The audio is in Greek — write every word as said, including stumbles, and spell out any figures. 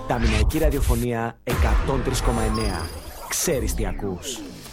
Ταμηναϊκή ραδιοφωνία εκατόν τρία κόμμα εννέα. Ξέρεις τι ακούς.